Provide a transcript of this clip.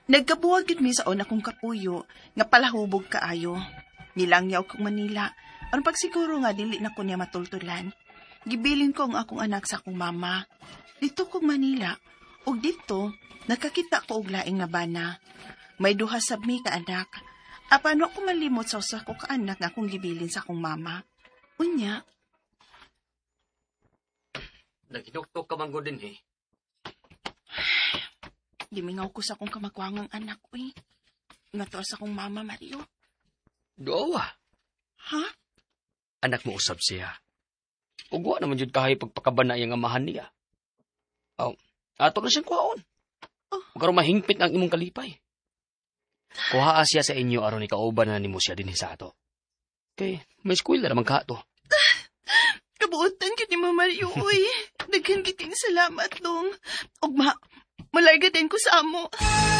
Nagkabuwag gid mi sa una kong kapuyo, nga palahubog kaayo. Nilangyaw kong Manila, ang pagsiguro nga dili na ko niya matultulan. Gibilin ko ang akong anak sa akong mama. Dito kong Manila, ug dito, nakakita ko og laing nga bana. May duha sab mi ka anak. Apano ako malimot sa usa ko ka anak nga akong gibilin sa akong mama. Unya. Naghinuktok ka man din eh. Gimingaw ko sa akong kamagwangang anak, uy. Nga sa akong mama, Mario. Doa. Ha? Anak mo usab siya. Ugwa naman jud kahay pagpakabana yang amahan niya. Ato na siyang kuhaon. Karon mahingpit ang imong kalipay. Kuhaa siya sa inyo aron ikauban na nimo siya dinhi sa ato. Kay may school na naman ka to. Kabuotan ka ni Mama Mario, uy. Daghan kiting salamat dong. Ug malarga din ko sa amo.